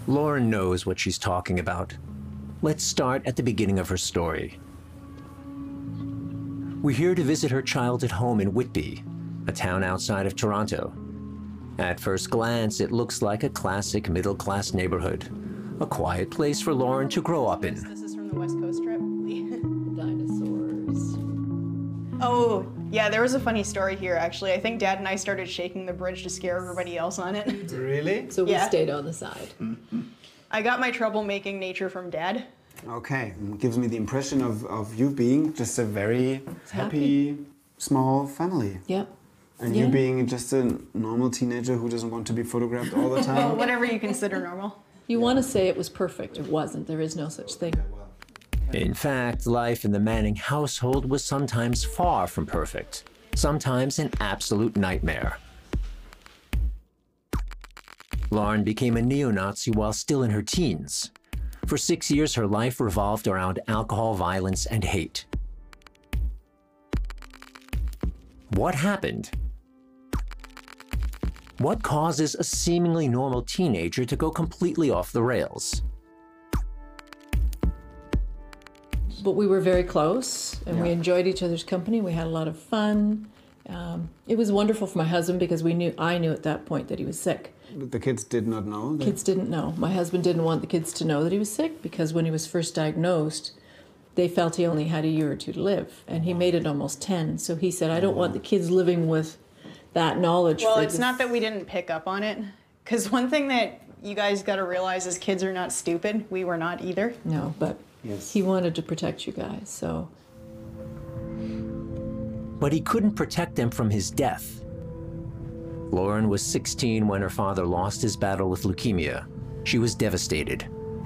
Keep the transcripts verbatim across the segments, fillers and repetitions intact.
Lauren knows what she's talking about. Let's start at the beginning of her story. We're here to visit her childhood home in Whitby, a town outside of Toronto. At first glance, it looks like a classic middle-class neighborhood, a quiet place for Lauren to grow up in. This is from the West Coast trip. Dinosaurs. Oh, yeah, there was a funny story here, actually. I think Dad and I started shaking the bridge to scare everybody else on it. Really? So we Yeah. stayed on the side. Mm-hmm. I got my troublemaking nature from Dad. Okay, it gives me the impression of, of you being just a very Happy. happy, small family. Yep. And Yeah. you being just a normal teenager who doesn't want to be photographed all the Well, time. whatever you consider normal. You want to say it was perfect. It wasn't. There is no such thing. In fact, life in the Manning household was sometimes far from perfect, sometimes an absolute nightmare. Lauren became a neo-Nazi while still in her teens. For six years, her life revolved around alcohol, violence, and hate. What happened? What causes a seemingly normal teenager to go completely off the rails? But we were very close, and we Yeah. enjoyed each other's company. We had a lot of fun. Um, it was wonderful for my husband because we knew I knew at that point that he was sick. The kids did not know. that- Kids didn't know. My husband didn't want the kids to know that he was sick because when he was first diagnosed, they felt he only had a year or two to live, and he made it almost ten. So he said, "I don't want the kids living with that knowledge." Well, for it's the- not that we didn't pick up on it. Because one thing that you guys got to realize is kids are not stupid. We were not either. No, but Yes. he wanted to protect you guys, so. But he couldn't protect them from his death. Lauren was sixteen when her father lost his battle with leukemia. She was devastated.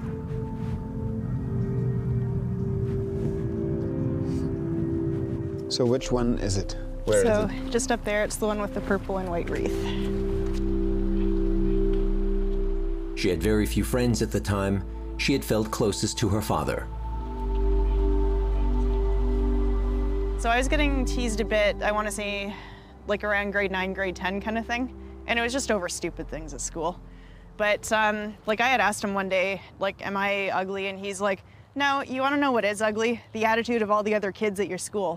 So which one is it? Where is so it? just up there, it's the one with the purple and white wreath. She had very few friends at the time. She had felt closest to her father. So I was getting teased a bit, I want to say, like around grade nine, grade ten kind of thing. And it was just over stupid things at school. But um, like I had asked him one day, like, am I ugly? And he's like, no, you want to know what is ugly? The attitude of all the other kids at your school.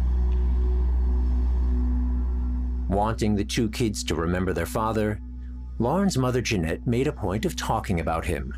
Wanting the two kids to remember their father, Lauren's mother, Jeanette, made a point of talking about him.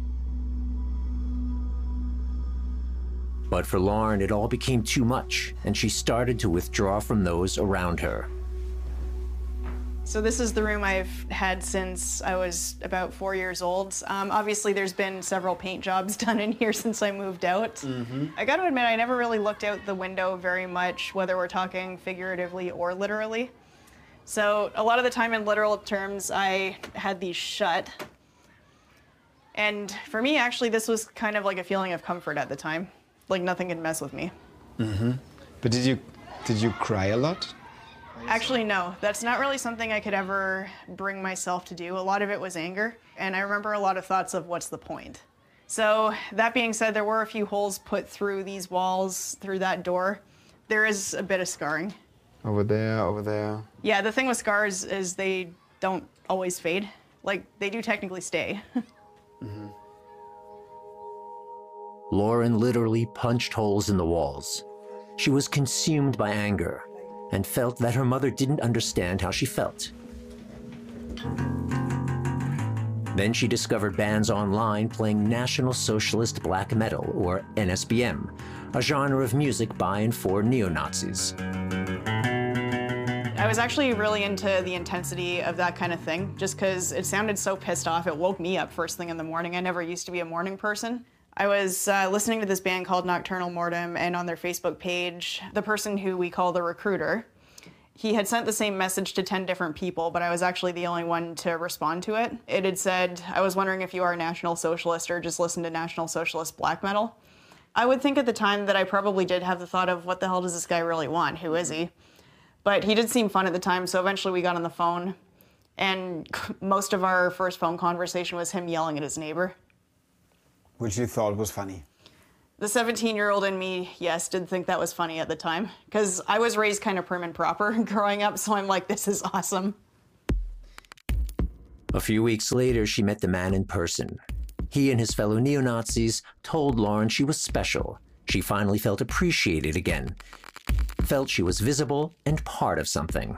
But for Lauren, it all became too much, and she started to withdraw from those around her. So this is the room I've had since I was about four years old. Um, obviously, there's been several paint jobs done in here since I moved out. Mm-hmm. I got to admit, I never really looked out the window very much, whether we're talking figuratively or literally. So a lot of the time in literal terms, I had these shut. And for me, actually, this was kind of like a feeling of comfort at the time. Like nothing could mess with me. Mm-hmm. But did you did you cry a lot? Actually, no. That's not really something I could ever bring myself to do. A lot of it was anger, and I remember a lot of thoughts of what's the point. So that being said, there were a few holes put through these walls, through that door. There is a bit of scarring. Over there, over there. Yeah, the thing with scars is they don't always fade. Like, they do technically stay. Mm-hmm. Lauren literally punched holes in the walls. She was consumed by anger and felt that her mother didn't understand how she felt. Then she discovered bands online playing National Socialist Black Metal, or N S B M, a genre of music by and for neo-Nazis. I was actually really into the intensity of that kind of thing, just because it sounded so pissed off. It woke me up first thing in the morning. I never used to be a morning person. I was uh, listening to this band called Nocturnal Mortem, and on their Facebook page, the person who we call the recruiter, he had sent the same message to ten different people, but I was actually the only one to respond to it. It had said, I was wondering if you are a National Socialist or just listen to National Socialist black metal. I would think at the time that I probably did have the thought of, what the hell does this guy really want? Who is he? But he did seem fun at the time, so eventually we got on the phone, and most of our first phone conversation was him yelling at his neighbor. Which you thought was funny. The seventeen-year-old in me, yes, did think that was funny at the time, because I was raised kind of prim and proper growing up, so I'm like, this is awesome. A few weeks later, she met the man in person. He and his fellow neo-Nazis told Lauren she was special. She finally felt appreciated again, felt she was visible and part of something.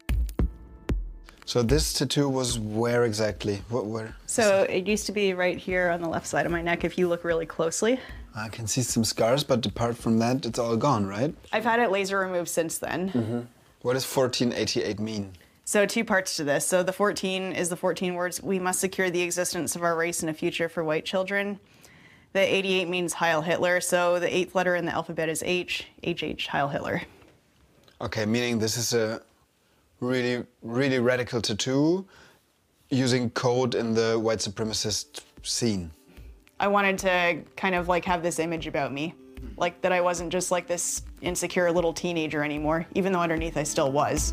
So this tattoo was where exactly? What, where? So it used to be right here on the left side of my neck if you look really closely. I can see some scars, but apart from that, it's all gone, right? I've had it laser removed since then. Mm-hmm. What does fourteen eighty-eight mean? So two parts to this. So the fourteen is the fourteen words, we must secure the existence of our race and a future for white children. The eighty-eight means Heil Hitler, so the eighth letter in the alphabet is H, H H, Heil Hitler. Okay, meaning this is a really, really radical tattoo using code in the white supremacist scene. I wanted to kind of like have this image about me, like that I wasn't just like this insecure little teenager anymore, even though underneath I still was.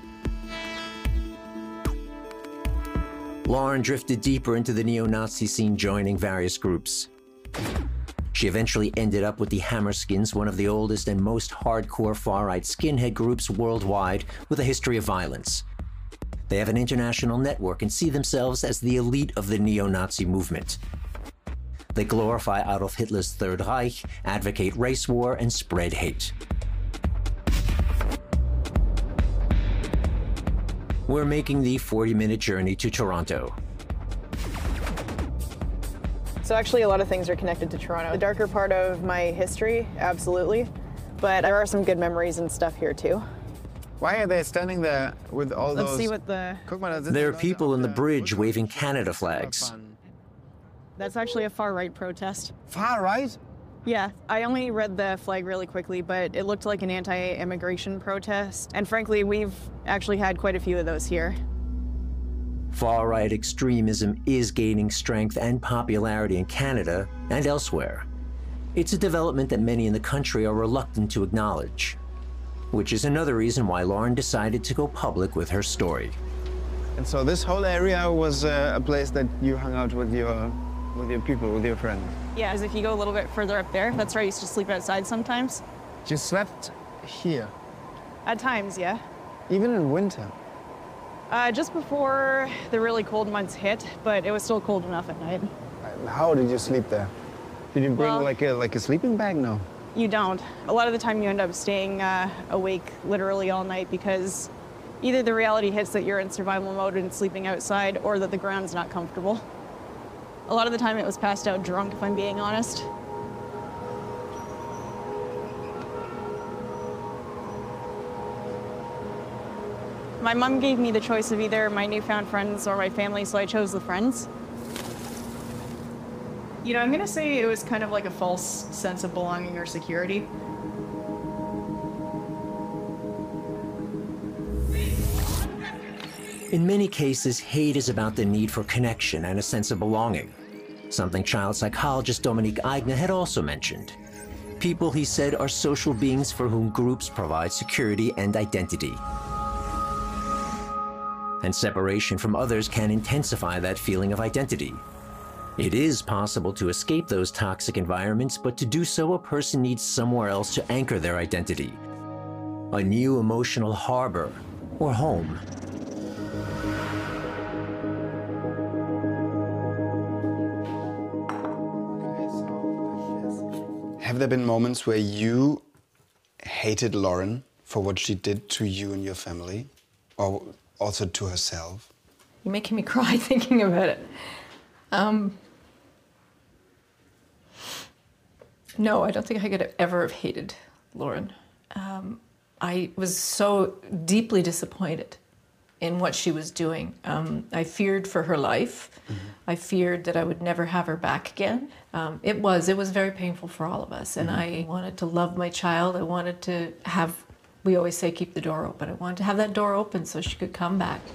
Lauren drifted deeper into the neo-Nazi scene, joining various groups. She eventually ended up with the Hammerskins, one of the oldest and most hardcore far-right skinhead groups worldwide with a history of violence. They have an international network and see themselves as the elite of the neo-Nazi movement. They glorify Adolf Hitler's Third Reich, advocate race war, and spread hate. We're making the forty-minute journey to Toronto. So actually a lot of things are connected to Toronto. The darker part of my history, absolutely, but there are some good memories and stuff here too. Why are they standing there with all Let's those... see what the... There are people in the bridge waving Canada flags. That's actually a far-right protest. Far right? Yeah, I only read the flag really quickly, but it looked like an anti-immigration protest. And frankly, we've actually had quite a few of those here. Far-right extremism is gaining strength and popularity in Canada and elsewhere. It's a development that many in the country are reluctant to acknowledge, which is another reason why Lauren decided to go public with her story. And so this whole area was uh, a place that you hung out with your, with your people, with your friends? Yeah, as if you go a little bit further up there, that's where I used to sleep outside sometimes. You slept here? At times, yeah. Even in winter? Uh, just before the really cold months hit, but it was still cold enough at night. How did you sleep there? Did you bring Well, like a like a sleeping bag? No. You don't. A lot of the time you end up staying uh, awake literally all night because either the reality hits that you're in survival mode and sleeping outside or that the ground's not comfortable. A lot of the time it was passed out drunk, if I'm being honest. My mom gave me the choice of either my newfound friends or my family, so I chose the friends. You know, I'm gonna say it was kind of like a false sense of belonging or security. In many cases, hate is about the need for connection and a sense of belonging, something child psychologist Dominique Eigner had also mentioned. People, he said, are social beings for whom groups provide security and identity. And separation from others can intensify that feeling of identity. It is possible to escape those toxic environments, but to do so, a person needs somewhere else to anchor their identity. A new emotional harbor or home. Have there been moments where you hated Lauren for what she did to you and your family? Or also to herself? You're making me cry thinking about it. Um, no, I don't think I could have ever have hated Lauren. Um, I was so deeply disappointed in what she was doing. Um, I feared for her life. Mm-hmm. I feared that I would never have her back again. Um, it was, it was very painful for all of us. And mm-hmm. I wanted to love my child. I wanted to have, we always say keep the door open. I wanted to have that door open so she could come back.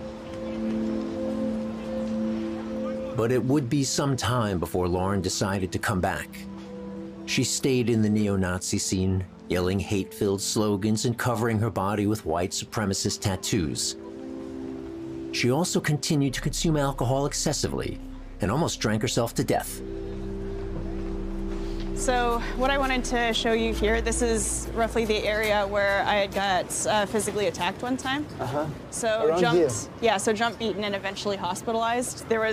But it would be some time before Lauren decided to come back. She stayed in the neo-Nazi scene, yelling hate-filled slogans and covering her body with white supremacist tattoos. She also continued to consume alcohol excessively and almost drank herself to death. So what I wanted to show you here, this is roughly the area where I had got uh, physically attacked one time. Uh-huh. So Around jumped, here. yeah, so jumped, beaten, and eventually hospitalized. There was